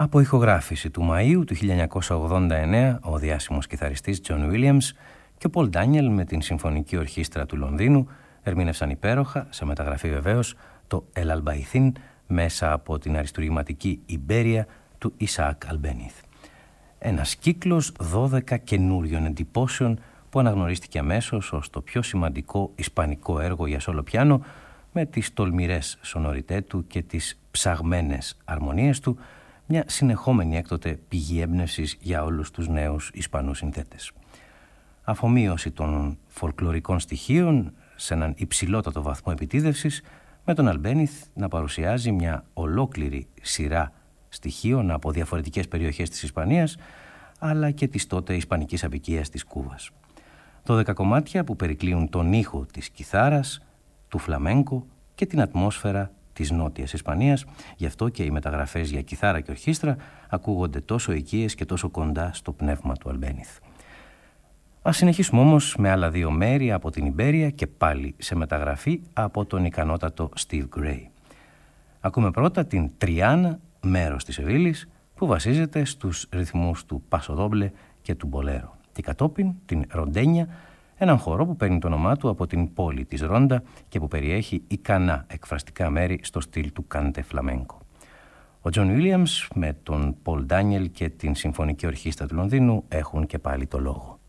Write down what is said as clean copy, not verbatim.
Από ηχογράφηση του Μαΐου του 1989, ο διάσημος κιθαριστής John Williams και ο Πολ Ντάνιελ με την Συμφωνική Ορχήστρα του Λονδίνου ερμήνευσαν υπέροχα, σε μεταγραφή βεβαίως, το El Albaicín μέσα από την αριστουργηματική Ιμπέρια του Ισαάκ Αλμπένιθ. Ένας κύκλος 12 καινούριων εντυπώσεων που αναγνωρίστηκε αμέσως ως το πιο σημαντικό ισπανικό έργο για σόλο πιάνο, με τις τολμηρές σονοριτέ του και τις ψαγμένες αρμονίες του, μια συνεχόμενη έκτοτε πηγή έμπνευσης για όλους τους νέους Ισπανούς συνθέτες. Αφομοίωση των φολκλωρικών στοιχείων σε έναν υψηλότατο βαθμό επιτίδευσης, με τον Αλμπένιθ να παρουσιάζει μια ολόκληρη σειρά στοιχείων από διαφορετικές περιοχές της Ισπανίας, αλλά και της τότε ισπανικής αποικίας της Κούβας. 12 κομμάτια που περικλείουν τον ήχο της κιθάρας, του φλαμέγκο και την ατμόσφαιρα της Νότιας Ισπανίας, γι' αυτό και οι μεταγραφές για κιθάρα και ορχήστρα ακούγονται τόσο οικίες και τόσο κοντά στο πνεύμα του Αλμπένιθ. Ας συνεχίσουμε όμως με άλλα δύο μέρη από την Ιμπέρια και πάλι σε μεταγραφή από τον ικανότατο Steve Gray. Ακούμε πρώτα την Τριάνα, μέρος της Σεβίλης, που βασίζεται στους ρυθμούς του Πασοδόμπλε και του Μπολέρο, και κατόπιν την Ροντένια, έναν χορό που παίρνει το όνομά του από την πόλη της Ρόντα και που περιέχει ικανά εκφραστικά μέρη στο στυλ του κάντε φλαμέγκο. Ο Τζον Βίλιαμς με τον Πολ Ντάνιελ και την Συμφωνική Ορχήστρα του Λονδίνου έχουν και πάλι το λόγο.